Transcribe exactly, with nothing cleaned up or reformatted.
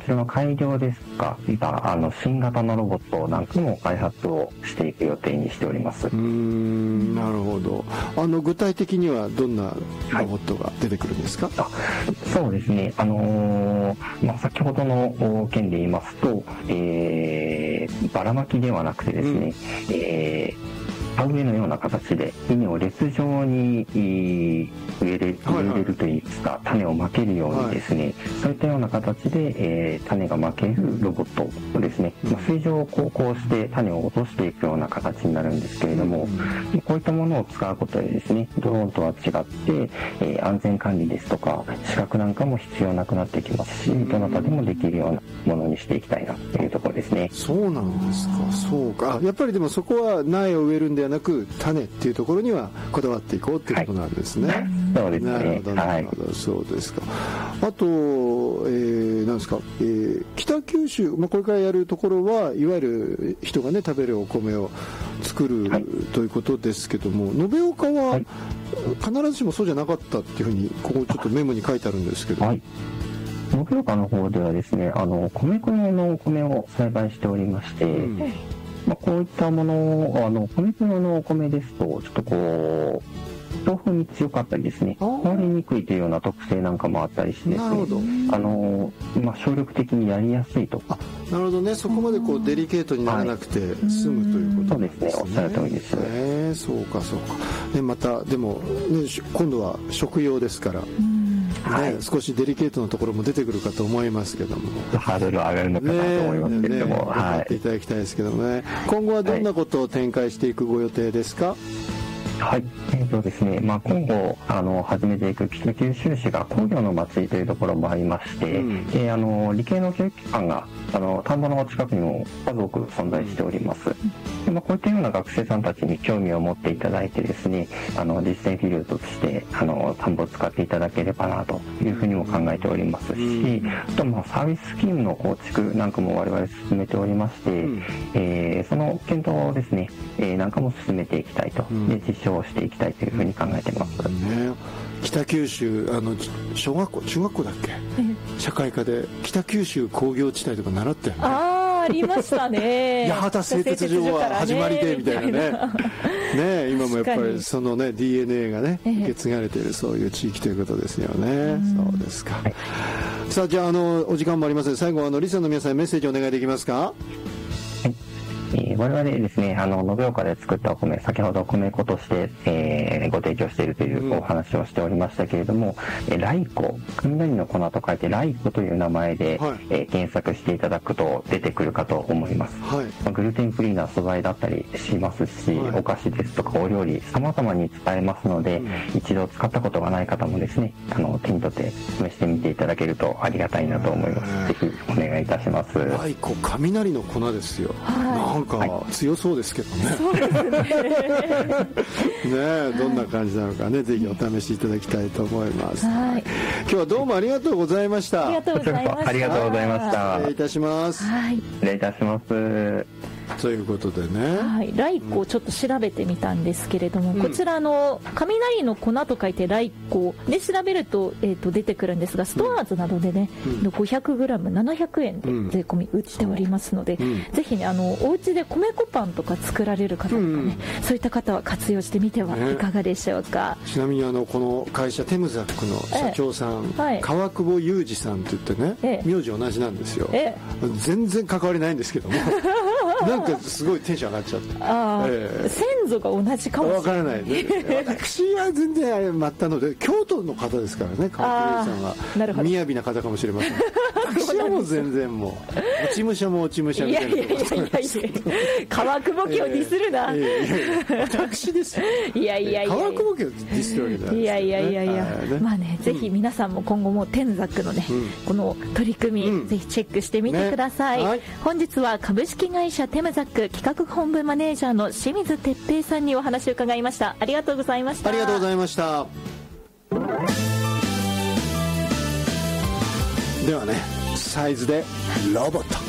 種の改良ですか、あの新型のロボットなんかも開発をしていく予定にしております。 うーん、なるほど。あの具体的にはどんなロボットが出てくるんですか？はい、 あそうですね、あのーまあ、先ほどの件で言いますと、えー、ばらまきではなくてですね、うん、えー田植えのような形で稲を列状に植えれ、植えれるといいますか、はいはい、種をまけるようにですね、はい、そういったような形で、えー、種がまけるロボットをですね、うんまあ、水上を航行して種を落としていくような形になるんですけれども、うん、こういったものを使うことでですね、ドローンとは違って、えー、安全管理ですとか資格なんかも必要なくなってきますし、どなたでもできるようなものにしていきたいなというところですね。 そうなんですか。そうか。やっぱりでもそこは苗を植えるんではなく種っていうところにはこだわっていこうっていうことなんですね。はい、 そうですね。 なるほどなるほど、はい、そうですか。あと、えー、なんですか、えー、北九州、まあ、これからやるところはいわゆる人がね食べるお米を作る、はい、ということですけども、延岡は、はい、必ずしもそうじゃなかったっていうふうにここちょっとメモに書いてあるんですけど、はい、 延岡の方ではですね、あの米粉のお米を栽培しておりまして、うんまあ、こういったものをあの米粉のお米ですとちょっとこう豆腐に強かったりですね、壊れにくいというような特性なんかもあったりしてですね、 なるほど、 あの、まあ、省力的にやりやすいと。 あ、なるほどね、そこまでこうデリケートにならなくて済むということですね。 そうですね、おっしゃる通りです。 えー、そうかそうか。でまたでも、ね、今度は食用ですから。ねはい、少しデリケートなところも出てくるかと思いますけども、 ハードル上がるのかなと思いますけれども、ねね、 頑張っていただきたいですけどもね、はい、今後はどんなことを展開していくご予定ですか？ はい、えーとですねまあ、今後あの始めていく北九州市が工業の町というところもありまして、うん、であの理系の教育機関があの田んぼの近くにも数多く存在しております。で、まあ、こういったような学生さんたちに興味を持っていただいてですね、あの実践フィールドとしてあの田んぼを使っていただければなというふうにも考えておりますし、うん、あとまあサービススキームの構築なんかも我々進めておりまして、うんえー、その検討ですね、えー、なんかも進めていきたいと、うん、で実証をしていきたいというふうに考えています、 ね、北九州あの小学校中学校だっけ、社会科で北九州工業地帯とか習ったよね。 あありましたね。 八幡製鉄所は始まりでみたいなね。ね今もやっぱりそのね ディーエヌエー がね受け継がれているそういう地域ということですよね。そうですか。はい、さあじゃああのお時間もありますので最後あのリスナーの皆さんにメッセージお願いできますか？ えー、我々ですね、あの延岡で作ったお米、先ほど米粉として、えー、ご提供しているというお話をしておりましたけれども、うん、えー、ライコ、雷の粉と書いてライコという名前で、はい、えー、検索していただくと出てくるかと思います。はい、まあ、グルテンフリーな素材だったりしますし、はい、お菓子ですとかお料理様々に使えますので、うん、一度使ったことがない方もですね、あの手に取って試してみていただけるとありがたいなと思います。ぜひお願いいたします。 ライコ、雷の粉ですよ。はい、なんか強そうですけどね。そうですね。ねえ、どんな感じなのかね、ぜひお試しいただきたいと思います。はい、今日はどうもありがとうございました。 ありがとうございました。 ありがとうございました。 失礼いたします。 はい。 失礼いたします。 ということでね、 はい、ライコをちょっと調べてみたんですけれども、うん、こちらの雷の粉と書いてライコで調べると、えー、と出てくるんですが、ストアーズなどでね、うん、ごひゃくグラムななひゃくえんで税込み売っておりますので、うん、ぜひねあのお家で米粉パンとか作られる方とかね、うん、そういった方は活用してみてはいかがでしょうか。 ね、ちなみにあのこの会社テムザックの社長さん、ええはい、川久保裕二さんといってね、ええ、名字同じなんですよ。ええ、全然関わりないんですけどもなんかすごいテンション上がっちゃって、 あ、えー、先祖が同じかもしれない。 分からないね私は全然あれまったので京都の方ですからね、川久保さんは雅な方かもしれません私はもう全然もう落ち武者も落ち武者みたいな。いやいやいやいや川久保家をディスるな、えー、いやいや私ですよいやいやいや川久保家をディスるわけじゃないです、ね、 いやいやいやいや、ね、まあね、ぜひ皆さんも今後もテンザックのね、うん、この取り組み、うん、ぜひチェックしてみてください、ね、はい、本日は株式会社テムザック企画本部マネージャーの清水哲平さんにお話を伺いました。ありがとうございました。 ありがとうございました。ではね、サイズでロボット。